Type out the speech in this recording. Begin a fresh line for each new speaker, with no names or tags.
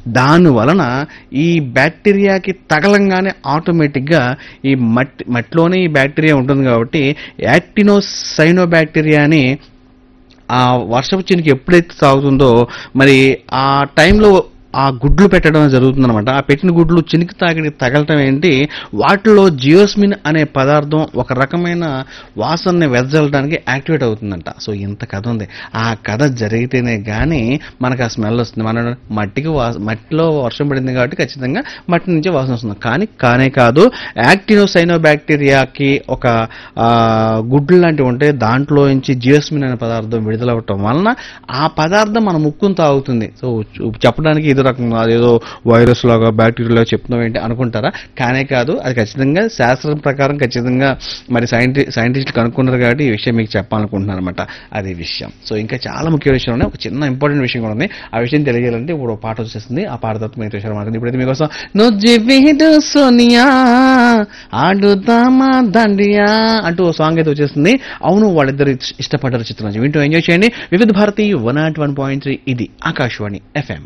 దాని వలన ఈ బ్యాక్టీరియాకి తగలంగానే ఆటోమేటిక్గా ఈ మట్టిలోనే ఈ బ్యాక్టీరియా ఉంటుంది కాబట్టి యాక్టినోసైనోబాక్టీరియా అని ఆ వర్షపు చినుకు ఎప్పుడైతే తాగుతుందో మరి ఆ టైంలో ఆ గుడ్లు పెట్టడం జరుగుతుందన్నమాట. ఆ పెట్టిన గుడ్లు చినికి తగలటం ఏంటి, వాటిలో జియోస్మిన్ అనే పదార్థం ఒక రకమైన వాసనని వెదజల్లడానికి యాక్టివేట్ అవుతుందంట. సో ఇంత కథ ఉంది. ఆ కథ జరిగితేనే కానీ మనకు ఆ స్మెల్ వస్తుంది. మన మట్టిలో వర్షం పడింది కాబట్టి ఖచ్చితంగా మట్టి నుంచే వాసన వస్తుంది. కానే కాదు, యాక్టినోసైనోబాక్టీరియాకి ఒక గుడ్లు లాంటివి ఉంటే దాంట్లో నుంచి జియోస్మిన్ అనే పదార్థం విడుదలవ్వటం వలన ఆ పదార్థం మన ముక్కును తాగుతుంది. సో చెప్పడానికి ఇది రకం అదేదో వైరస్ లాగా బ్యాక్టీరియా చెప్తున్నాం ఏంటి అనుకుంటారా? కానే కాదు, అది ఖచ్చితంగా శాస్త్రం ప్రకారం ఖచ్చితంగా మరి సైంటిస్టులు కనుక్కున్నారు కాబట్టి ఈ విషయం మీకు చెప్పాలనుకుంటున్నారు అనమాట. అదే విషయం. సో ఇంకా చాలా ముఖ్యమైన విషయం ఉన్నాయి. ఒక చిన్న ఇంపార్టెంట్ విషయం కూడా ఉంది. ఆ విషయం తెలియాలంటే ఇప్పుడు పాట వచ్చేస్తుంది. ఆ పాట తర్వాత మిగతా విషయాలు మాట్లాడుతుంది. ఇప్పుడైతే మీకోసం నువ్వు సోనియా ఆడుతామా దండియా అంటూ ఓ సాంగ్ అయితే వచ్చేస్తుంది. అవును, వాళ్ళిద్దరు ఇష్టపడ్డారు చిత్రం. వింటూ ఎంజాయ్ చేయండి. వివిధ భారతి 101.3 ఇది ఆకాశవాణి FM.